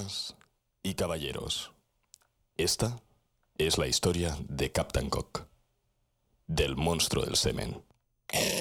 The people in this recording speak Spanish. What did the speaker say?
Damas y caballeros, esta es la historia de Captain Cock, del monstruo del semen.